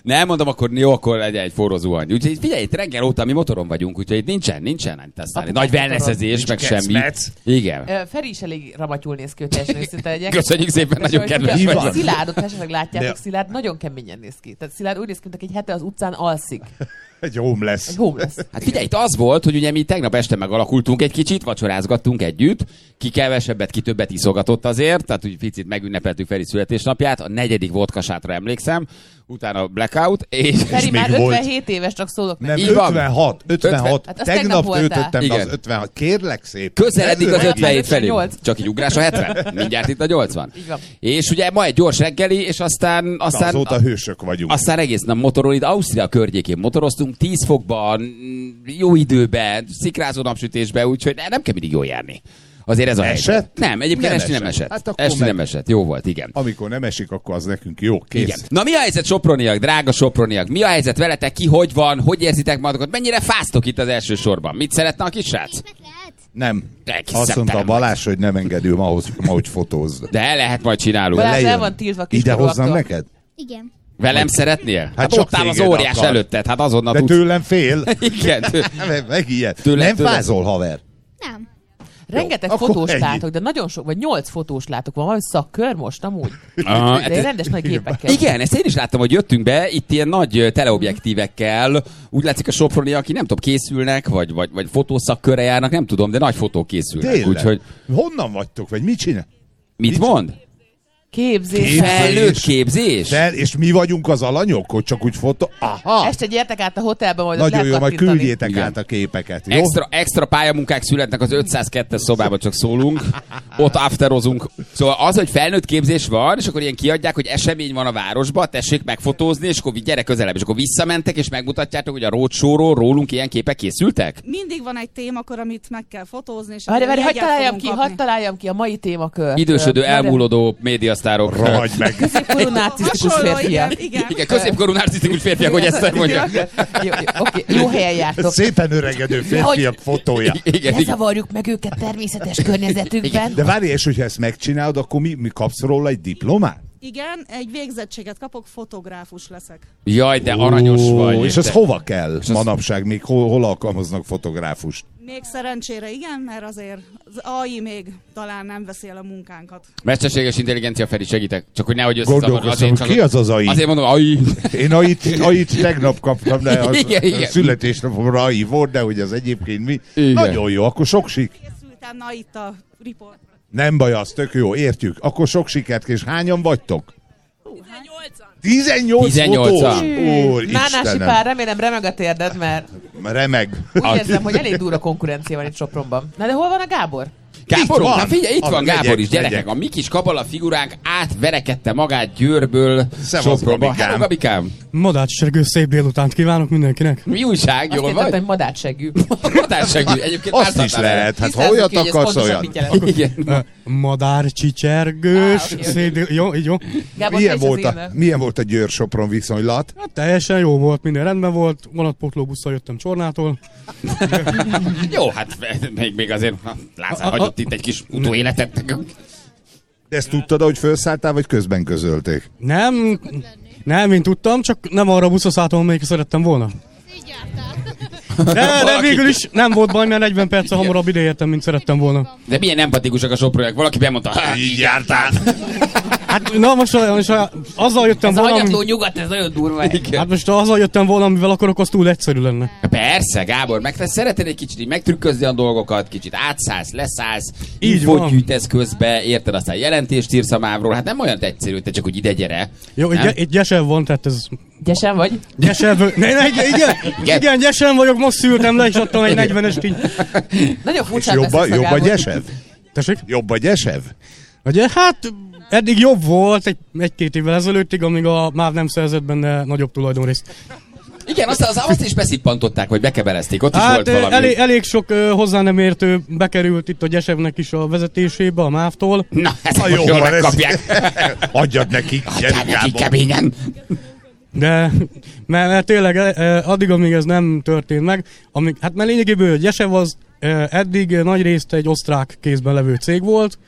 Nem, mondom, akkor jó, akkor legyen egy forró zuhany. Úgyhogy figyelj, itt reggel óta mi motoron vagyunk, úgyhogy nincsen aztán nagy wellnessezés, meg semmi. Igen. Feri is elég ramatyul néz ki, hogy teljesen őszinte legyek. Köszönjük szépen, nagyon kedves vagy. Szilárdot esetleg látjátok, Szilárd nagyon keményen néz ki. Tehát Szilárd úgy néz ki, mint egy hete az utcán alszik. Egy homeless. Hát figyelj, itt az volt, hogy ugye mi tegnap este megalakultunk egy kicsit, vacsorázgattunk együtt, ki kevesebbet, ki többet iszogatott azért, tehát úgy picit megünnepeltük Feri születésnapját, a 4. vodkasátra emlékszem, utána blackout, és Feri már 57 éves, csak szólok meg. Nem, 56. Hát tegnap töltöttem be az 56. Kérlek szépen. Közeledik az 57 felé. Csak így ugrás a 70. Mindjárt itt a 80. És ugye ma egy gyors reggeli, és aztán azóta hősök vagyunk. Aztán egész nap motoron, itt Ausztria környékén motoroztunk, 10 fokban, jó időben, szikrázó napsütésben, úgyhogy nem kell mindig jól járni. Azért ez a helyzet. Nem, egyébként esti nem esett. Hát esti nem esett. Jó volt, igen. Amikor nem esik, akkor az nekünk jó. Kész. Igen. Na mi a helyzet, soproniak, drága soproniak? Mi a helyzet veletek? Ki hogy van? Hogy érzitek magatokat? Mennyire fáztok itt az első sorban? Mit szeretne a kisrác? Nem. Azt mondta Balázs, hogy nem engedő ahogy fotózd. De lehet, majd csinálunk. Balázs el van tiltva kiskorúaktól. Ide hozzam neked? Igen. Velem szeretnél? Hát ott áll az óriás előtted, hát azonnal de tőlem fél. Igen. Megijed. Nem fázol, haver. Nem. Rengeteg fotóst látok, de nagyon sok, vagy 8 fotóst látok. Van valami szakkör most amúgy? De rendes nagy gépekkel. Igen, ezt én is láttam, hogy jöttünk be, itt ilyen nagy teleobjektívekkel. Úgy látszik a soproni, aki nem tudom, készülnek, vagy fotószakkörre járnak, nem tudom, de nagy fotók készülnek. Úgyhogy... Honnan vagytok, vagy mit csinál? Mit mond? Képzés. Felnőtt képzés. És mi vagyunk az alanyok, hogy csak úgy fotó... Aha! Este gyertek át a hotelbe, majd nagyon jó, majd küldjétek át a képeket. Jó? Extra pályamunkák születnek az 502-es szobában, csak szólunk. Ott afterozunk. Szóval az, hogy felnőtt képzés van, és akkor ilyen kiadják, hogy esemény van a városba, tessék megfotózni, és akkor gyere közelebb. És akkor visszamentek, és megmutatjátok, hogy a roadshow-ról rólunk ilyen képek készültek? Mindig van egy témakör, amit meg kell fotózni, és hadd találjam ki a mai témakör. Idősödő, elmúlódó médiasztárok. Ragadj meg! Középkorú narcisztikus férfiak. Igen, középkorú narcisztikus férfiak, hogy ezt mondja. Jó helyen jártok. Szépen öregedő férfiak fotója. Ne zavarjuk meg őket természetes környezetükben. De várj, és hogyha ezt megcsinálod, akkor mi kapsz róla egy diplomát? Igen, egy végzettséget kapok, fotográfus leszek. Jaj, de aranyos vagy. És ez hova kell manapság? Még hol alkalmaznak fotográfust? Még szerencsére igen, mert azért az AI még talán nem veszi el a munkánkat. Mesterséges intelligencia, Feri, segítek. Csak hogy nehogy összezavar. Ki az AI? Azért mondom, AI. Én AI-t tegnap kaptam, de a születésnapomra AI volt, de hogy az egyébként mi. Igen. Nagyon jó, akkor sok sik. Készültem na itt a report. Nem baj, az tök jó, értjük. Akkor sok sikert, és hányan vagytok? 18 Nánási pár, remélem remeg a térded, mert... Remeg. Úgy érzem, hogy elég durva konkurencia van itt Sopronban. Na de hol van a Gábor? Gáborunk? Hát figyelj, itt van Gábor is, gyerekek. A mi kis kabala figuránk átverekedte magát Győrből Sopronba. Hello, Gabikám! Madácssegű, szép délutánt kívánok mindenkinek. Mi újság, jól vagy? Azt hittem, madácssegű. Madáccsegű, egyébként azt is lehet, hát ha olyat akarsz, olyan. Madárcsicsergős, szép jó, így jó. Milyen volt a Győr-Sopron viszonylat? Hát teljesen jó volt, minden rendben volt. Vonatpótlóbusszal jöttem Csornától. Jó, hát még azért Lázár hagyott itt egy kis utóéletet. De ezt tudtad, hogy felszálltál, vagy közben közölték? Nem, én tudtam, csak nem arra a buszra szálltam, amelyik szerettem volna. De végül is nem volt baj, mert 40 perccel hamarabb ideértem, mint szerettem volna. De milyen empatikusak a soproniak. Valaki bemondta, így jártál. Hát na most azzal jöttem volna... Ez agyatló nyugat, ez nagyon durva. Hát most azzal jöttem volna, amivel akarok, az túl egyszerű lenne. Persze, Gábor, meg te szereted egy kicsit így megtrükközni a dolgokat, kicsit átszállsz, leszállsz, infót gyűjtesz közbe, érted, aztán jelentést írsz a mávról. Hát nem olyan egyszerű, te csak hogy ide gyere. Jó, egy gyesel van, tehát ez... Gyesen vagy? Igen, gyesen vagyok, most szültem le, és adtam egy 40-es kincs. Nagyon furcsán jobb a gyesev? Tessék? Jobb a gyesev? Hát eddig jobb volt egy-két évvel ezelőttig, amíg a MÁV nem szerzett benne nagyobb tulajdonrészt. Igen, azt is beszippantották, vagy bekebelezték, ott is volt valami. Elég sok hozzá nem értő bekerült itt a Gyesevnek is a vezetésébe, a MÁV-tól. Na, ezt jól megkapják. Adjad nekik, adjad nekik keményen. De, mert tényleg addig, amíg ez nem történt meg, hát mert lényegéből Gyesev az eddig nagy részt egy osztrák kézben levő cég volt,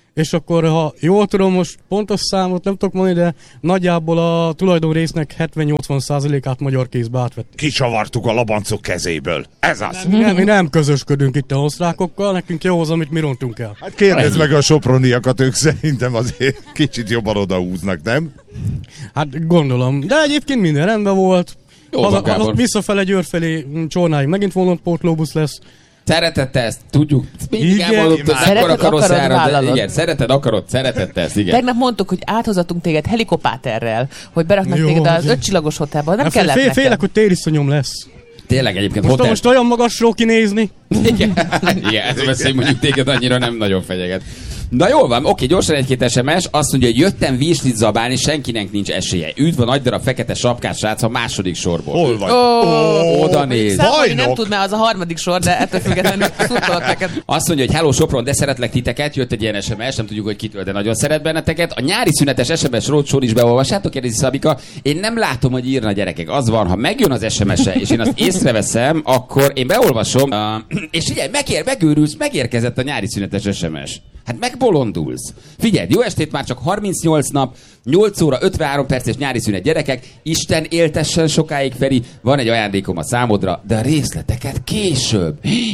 és akkor, ha jól tudom, most pontos számot nem tudok mondani, de nagyjából a tulajdonrésznek 70-80%-át magyar kézbe átvettük. Kicsavartuk a labancok kezéből. Ez az. Mi nem közösködünk itt a osztrákokkal, nekünk jó az, amit mi rontunk el. Hát kérdezd meg a soproniakat, ők szerintem azért kicsit jobban odahúznak, nem? Hát gondolom, de egyébként minden rendben volt. Visszafele Győr felé Csornáig megint vonatpótlóbusz lesz. Szeretette ezt, tudjuk. Mindig elmondott, hogy akkor akarod száradni. Igen, szeretette ezt, igen. Tegnap mondtuk, hogy áthozatunk téged helikopáterrel, hogy beraknak téged az 5 csillagos hotelba. Nem kellett nekem. Félek, hogy tériszonyom lesz. Tényleg egyébként most olyan magasról kinézni. Igen, ez veszély mondjuk téged annyira nem nagyon fenyeget. Na jól van, oké, gyorsan egy-két SMS. Azt mondja, hogy jöttem virslit zabálni, senkinek nincs esélye. Üdv a nagy darab fekete sapkás srác a második sorból. Hol vagy? Oda néz. Számolni nem tud, mert az a harmadik sor, de ettől függetlenül szurkolok neked. Azt mondja, hogy hello Sopron, de szeretlek titeket. Jött egy ilyen SMS, nem tudjuk, hogy kitől, de nagyon szeret benneteket. A nyári szünetes SMS rócsor is beolvassátok, kérdezi Szabika. Én nem látom, hogy írna, gyerekek. Az van, ha megjön az SMS-e, és én azt észreveszem, akkor én beolvasom, és figyelj, megőrülsz, megérkezett a nyári szünetes SMS. Hát megbolondulsz. Figyelj, jó estét, már csak 38 nap, 8 óra 53 perces nyári szünet, gyerekek. Isten éltessen sokáig, Feri. Van egy ajándékom a számodra, de a részleteket később.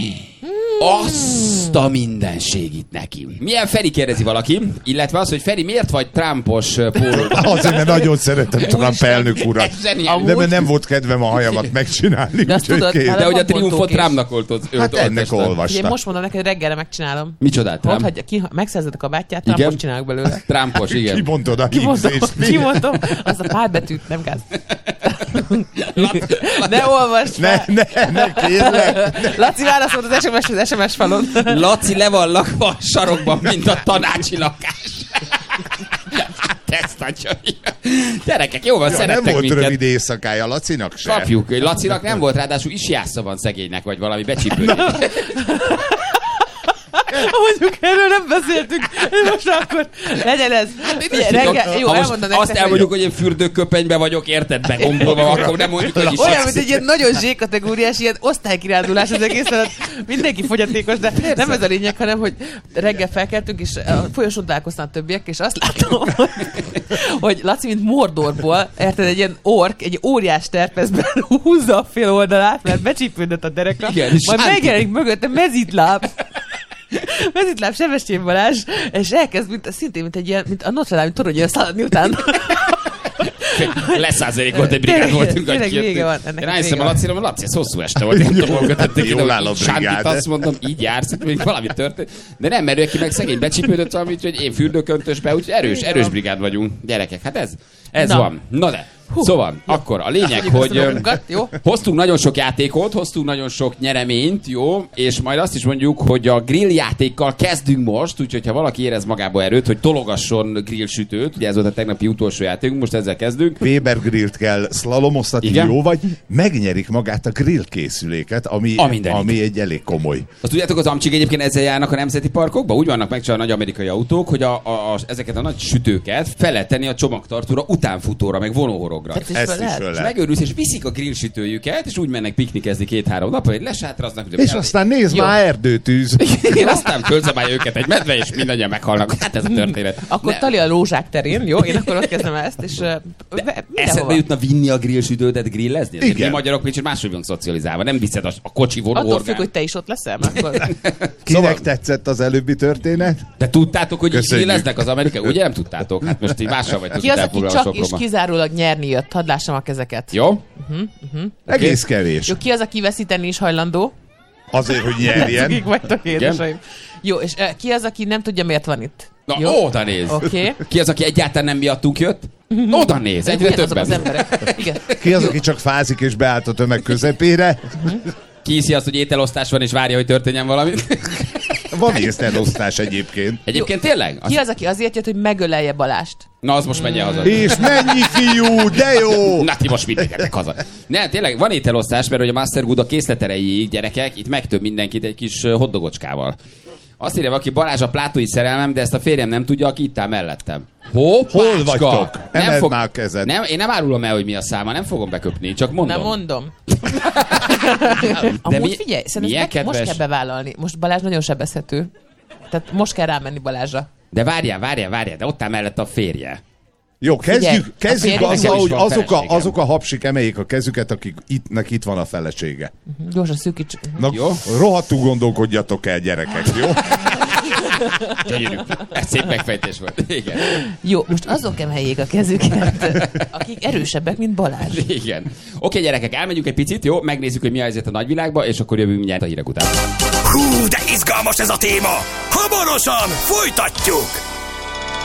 Azt a mindenségit neki. Milyen Feri, kérdezi valaki, illetve az, hogy Feri, miért vagy Trumpos pólóban? Azért, mert nagyon szeretem Trump elnök urat. De mert nem volt kedvem a hajamat megcsinálni. De, de hogy a triumfot Trumpnak oltott. Hát ennek olvastam. Én most mondom neked, hogy reggelre megcsinálom. Micsodát, Trump? Mondd, hogy megszerzetek a bátyját, Trumpos csinálok belőle. Trumpos, igen. Kimondod a hívzést. Kimondom, az a pálbetűt, nem gáz. Ne olvasd fel! Ne, kérlek! Laci válaszolt az SMS falon. Laci le van lakva a sarokban, mint a tanácsi lakás. Ezt adja. Gyerekek, jó van, szerettek nem volt minket. Rövid éjszakája Lacinak se. Kapjuk. Lacinak nem volt, ráadásul isjásza van szegénynek, vagy valami becsípő. Mondjuk erről nem beszéltünk. Most akkor legyen ez. Reggel, jó, azt elmondjuk, hogy én fürdőköpenyben vagyok, érted, begombolva, akkor nem mondjuk, hogy is. Olyan, mint egy ilyen nagyon zsékategóriás, ilyen osztálykirándulás az egészen. Mindenki fogyatékos, de nem ez a lényeg, hanem, hogy reggel felkeltünk, és a folyosón találkoztam a többiek, és azt látom, hogy Laci, mint Mordorból, érted, egy ilyen ork, egy óriás terpezben húzza a fél oldalát, mert becsípődött a dereka, majd megjelenik mögötte mezitláb. Mezitláb Sebestyén Balázs, és elkezd szintén, mint egy ilyen, mint a Notre Dame toronyra szaladni utána. Leszázalékolt egy brigád voltunk, hogy kijöttünk. Rájöttem a Lacira, mert Laci, ez hosszú este volt. Én tomolgatott egy Sándit, azt mondom, így jársz, hogy valami történt. De nem, mert ő meg szegény becsípődött valamit, hogy én fürdőköntösbe, úgyhogy erős brigád vagyunk. Gyerekek, hát ez van. Na de. Szóval, akkor a lényeg, hogy hoztunk nagyon sok játékot, hoztunk nagyon sok nyereményt, jó, és majd azt is mondjuk, hogy a grill játékkal kezdünk most, úgyhogy ha valaki érez magába erőt, hogy tologasson grillsütőt, ugye ez volt a tegnapi utolsó játékunk, most ezzel kezdünk. Weber grillt kell szlalomoztatni, jó vagy, megnyerik magát a grill készüléket, ami egy elég komoly. Azt tudjátok, az amcsik egyébként ezzel járnak a nemzeti parkokba, úgy vannak megcsinálva nagy amerikai autók, hogy ezeket a nagy sütőket fel lehet tenni a csomagtartóra, utánfutóra, meg vonóhorogra. Ezt is föl és megőrülsz, és viszik a grillsütőjüket, és úgy mennek piknikezni 2-3 napra, hogy lesátraznak. És aztán nézd már, erdőtűz. Igen, aztán fölzabálja őket egy medve, és mindannyian meghalnak. Hát ez a történet. Akkor tali a lózsák terén, jó? Én akkor ott kezdem ezt, és eszedbe jutna vinni a grillsütődet grillezni? Igen. Mi magyarok kicsit máshogy vagyunk szocializálva. Nem viszed a kocsi vonóorgán. Attól függ, hogy te is ott leszel. Kinek tetszett az előbbi történet? De tudtátok, hogy is grilleznek az amerikai? Ugye nem tudtátok? Hát most így mással vagytok. Ki az, aki csak és kizárólag nyerni jött? Hadd lássam a kezeket. Jó? Egész kevés. Jó, ki az, aki veszíteni is hajlandó? Azért, hogy nyerjen. Kik vagytok, édeseim. Jó, és ki az, aki nem tudja, miért van itt? Na, jó? Oda néz. Okay. Ki az, aki egyáltalán nem miattunk jött? Oda néz, egyre többen. Az emberek. Igen. Ki az, aki csak fázik és beállt a tömeg közepére? Ki hiszi azt, hogy ételosztás van és várja, hogy történjen valami? Van ételosztás egyébként. Egyébként tényleg? Ki az, aki azért jött, hogy megölelje Balást? Na, az most menjen haza. És mennyi fiú, de jó! Na, ti most mindenkinek haza. Ne, tényleg van ételosztás, mert hogy a Master Good a készleterejéig, gyerekek, itt megtöbb mindenkit egy kis hoddogocskával. Azt írja, aki Balázs a plátói szerelmem, de ezt a férjem nem tudja, aki itt áll mellettem. Hol vagytok? Emeld már a kezed. Nem, én nem árulom el, hogy mi a száma, nem fogom beköpni, csak mondom. Nem mondom. Amúgy figyelj, szerintem most kell bevállalni. Most Balázs nagyon sebezhető. Tehát most kell rámenni Balázsra. De várjál, de ott áll mellett a férje. Jó, kezdjük azzal, hogy azok a hapsik emeljék a kezüket, akiknek itt van a felesége. Gyorsan szűkíts. Na, jó? Rohadtul gondolkodjatok el, gyerekek, jó? Gyönyörű. Ez szép megfejtés volt. Igen. Jó, most azok emeljék a kezüket, akik erősebbek, mint Balázs. Igen. Oké, gyerekek, elmegyünk egy picit, jó? Megnézzük, hogy mi a helyzet a nagyvilágban, és akkor jövünk mindjárt a hírek után. Hú, de izgalmas ez a téma! Hamarosan folytatjuk!